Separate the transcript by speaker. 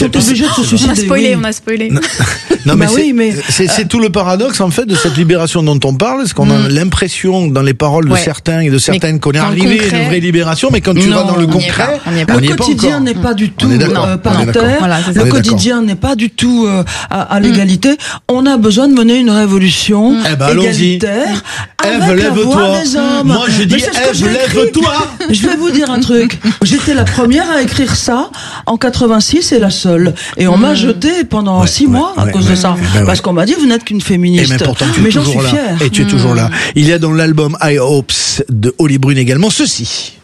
Speaker 1: sont obligés de se suicider.
Speaker 2: On a spoilé.
Speaker 3: Non, mais c'est tout le paradoxe, en fait, de cette libération dont on parle, c'est qu'on a l'impression, dans les paroles de certains et de certaines, qu'on est arrivé à une vraie libération, mais quand tu vas dans le concret,
Speaker 1: le quotidien n'est pas du tout paritaire, le quotidien n'est pas du tout à l'égalité. On a besoin de mener une révolution égalitaire avec la voix des hommes.
Speaker 3: Moi, je dis, Ève, lève-toi.
Speaker 1: Je vais vous dire un truc. J'étais la première à écrire ça en 86 et la seule. Et on m'a jeté pendant 6 mois à cause de ça. Parce qu'on m'a dit, vous n'êtes qu'une féministe.
Speaker 3: Mais
Speaker 1: j'en suis fière.
Speaker 3: Et tu es toujours là. Il y a dans l'album I Hopes de Holly Brune également ceci.